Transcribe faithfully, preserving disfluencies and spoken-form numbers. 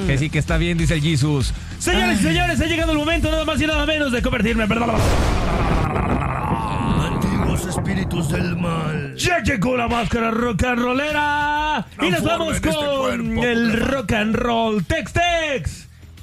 Que sí, que está bien, dice el Jesus. Señores y señores, ha llegado el momento nada más y nada menos de convertirme, perdón. Antiguos espíritus del mal. Ya llegó la máscara rock and rollera. Y nos vamos con este cuerpo, el puta. rock and roll Tex Tex.